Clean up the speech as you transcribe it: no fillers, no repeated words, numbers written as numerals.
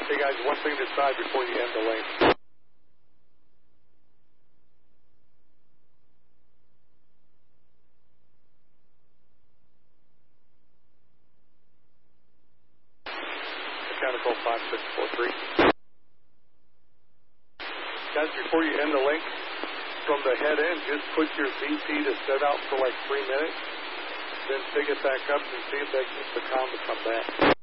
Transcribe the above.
Hey guys, one thing to decide before you end the lane. Mechanical 5643. Guys, before you end the link, from the head end, just put your VT to set out for like 3 minutes, then pick it back up and see if that gets the com to come back.